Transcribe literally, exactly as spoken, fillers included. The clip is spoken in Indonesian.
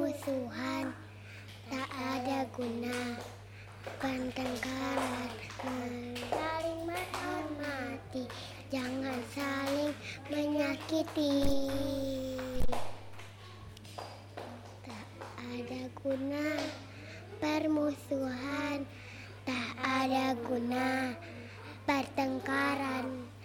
permusuhan, tak ada guna pertengkaran, saling menghormati, jangan saling menyakiti. Tak ada guna permusuhan, tak ada guna pertengkaran.